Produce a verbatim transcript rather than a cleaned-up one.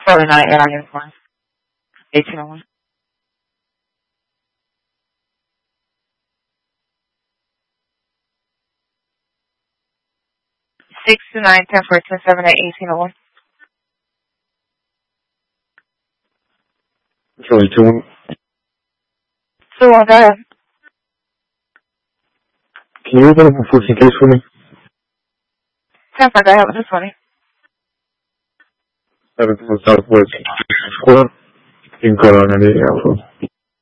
forty-nine Air Uniform. eighteen oh one. six two nine ten fourteen seven eight eighteen oh one. Charlie two one. two one, go ahead. Can you open up a fourteen case for me? ten five, go ahead with this one. Seven from Southwest Square. You can call on ninety-eight Alpha.